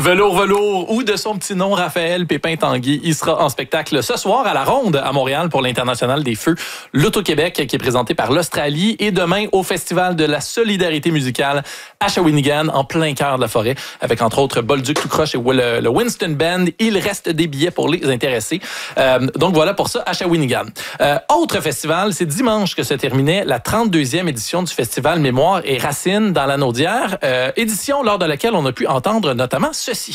Velours ou de son petit nom, Raphaël Pépin-Tanguy. Il sera en spectacle ce soir à la Ronde à Montréal pour l'International des Feux, l'Auto-Québec qui est présenté par l'Australie et demain au Festival de la solidarité musicale à Shawinigan en plein cœur de la forêt avec entre autres Bolduc tout croche et le Winston Band. Il reste des billets pour les intéressés. Donc voilà pour ça à Shawinigan. Autre festival, c'est dimanche que se terminait la 32e édition du Festival Mémoire et Racines dans la Naudière. Édition lors de laquelle on a pu entendre notamment ceci.